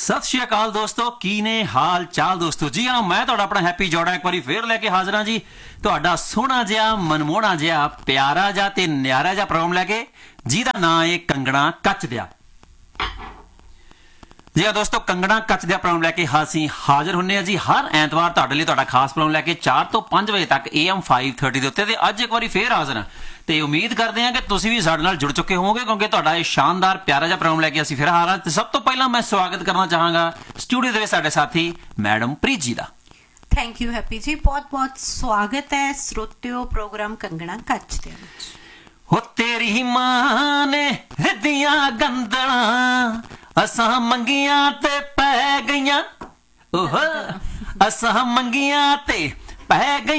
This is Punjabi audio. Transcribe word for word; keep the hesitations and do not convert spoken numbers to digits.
ਸਤਿ ਸ਼੍ਰੀ ਅਕਾਲ ਦੋਸਤੋ, ਕੀ ਨੇ ਹਾਲ ਚਾਲ ਦੋਸਤੋ। ਜੀ ਹਾਂ, ਮੈਂ ਤੁਹਾਡਾ ਆਪਣਾ ਹੈਪੀ ਜੋੜਾ ਇੱਕ ਵਾਰੀ ਫੇਰ ਲੈ ਕੇ ਹਾਜ਼ਰ ਹਾਂ ਜੀ, ਤੁਹਾਡਾ ਸੋਹਣਾ ਜਿਹਾ, ਮਨਮੋਹਣਾ ਜਿਹਾ, ਪਿਆਰਾ ਜਿਹਾ ਤੇ ਨਿਆਰਾ ਜਿਹਾ ਪ੍ਰੋਗਰਾਮ ਲੈ ਕੇ, ਜਿਹਦਾ ਨਾਂ ਹੈ ਕੰਗਣਾ ਕੱਚ ਦਿਆ। ਜੀ ਹਾਂ ਦੋਸਤੋ, ਕੰਗਣਾ ਕੱਚ ਦਿਆ ਪ੍ਰੋਗਰਾਮ ਲੈ ਕੇ ਅਸੀਂ ਹਾਜ਼ਰ ਹੁੰਦੇ ਹਾਂ ਜੀ ਹਰ ਐਤਵਾਰ ਤੁਹਾਡੇ ਲਈ, ਤੁਹਾਡਾ ਖਾਸ ਪ੍ਰੋਗਰਾਮ ਲੈ ਕੇ ਚਾਰ ਤੋਂ ਪੰਜ ਵਜੇ ਤੱਕ ਏ ਐਮ ਫਾਈਵ ਥਰਟੀ ਦੇ ਉੱਤੇ। ਤੇ ਅੱਜ ਇੱਕ ਵਾਰੀ ਫੇਰ ਹਾਜ਼ਰ ਹਾਂ ਤੇ ਉਮੀਦ ਕਰਦੇ ਹਾਂ ਕਿ ਤੁਸੀਂ ਵੀ ਸਾਡੇ ਨਾਲ ਜੁੜ ਚੁੱਕੇ ਹੋਵੋਗੇ, ਕਿਉਂਕਿ ਤੁਹਾਡਾ ਇਹ ਸ਼ਾਨਦਾਰ ਪਿਆਰਾ ਜਿਹਾ ਪ੍ਰੋਗਰਾਮ ਲੈ ਕੇ ਅਸੀਂ ਫਿਰ ਹਾਜ਼ਰ ਹਾਂ। ਤੇ ਸਭ ਤੋਂ ਪਹਿਲਾਂ ਮੈਂ ਸਵਾਗਤ ਕਰਨਾ ਚਾਹਾਂਗਾ ਸਟੂਡੀਓ ਦੇ ਵਿੱਚ ਸਾਡੇ ਸਾਥੀ ਮੈਡਮ ਪ੍ਰੀਤ ਜੀ ਦਾ। ਥੈਂਕ ਯੂ ਹੈਪੀ ਜੀ, ਬਹੁਤ ਬਹੁਤ ਸਵਾਗਤ ਹੈ ਸਰੋਤਿਓ ਪ੍ਰੋਗਰਾਮ ਕੰਗਣਾ ਕੱਚ ਦੇ ਵਿੱਚ। ਹੋ ਤੇਰੀ ਮਾਂ ਨੇ ਰਿੱਧੀਆਂ ਗੰਦਲਾਂ ਅਸਾਂ ਮੰਗੀਆਂ ਤੇ ਪੈ ਗਈਆਂ, ਓਹ ਅਸਾਂ ਮੰਗੀਆਂ ਤੇ ਪੈ ਗਈਆਂ।